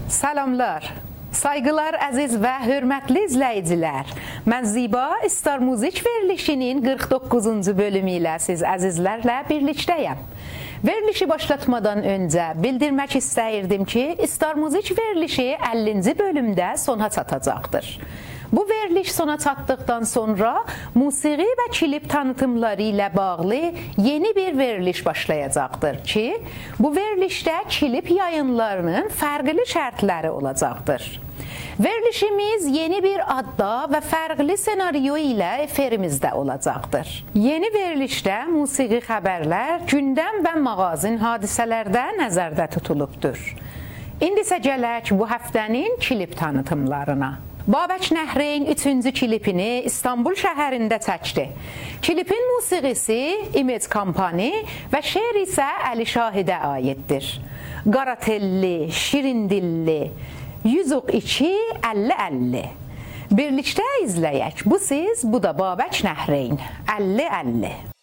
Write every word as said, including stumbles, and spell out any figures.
Salamlar, saygılar əziz və hörmətli izləyicilər. Mən Ziba İstar Muzik verilişinin qırx doqquzuncu bölümü ilə siz əzizlərlə birlikdəyəm. Verilişi başlatmadan öncə bildirmək istəyirdim ki, İstar Muzik verilişi əllinci bölümdə sona çatacaqdır. Bu veriliş sona çatdıqdan sonra musiqi və klip tanıtımları ilə bağlı yeni bir veriliş başlayacaqdır ki, bu verilişdə klip yayınlarının fərqli şərtləri olacaqdır. Verilişimiz yeni bir adda və fərqli senaryo ilə efirimizdə olacaqdır. Yeni verilişdə musiqi xəbərlər, gündəm və mağazin hadisələrdə nəzərdə tutulubdur. İndi isə gələk bu həftənin klip tanıtımlarına. Babək Nəhreyn üçüncü klipini İstanbul şəhərində çəkdi. Klipin musiqisi Image Company və şeir isə Əli Şahidə aiddir. Qaratelli, şirindilli, yüz iki əlli əlli. Birlikdə izləyək. Bu siz, bu da Babək Nəhreyn. əlli əlli.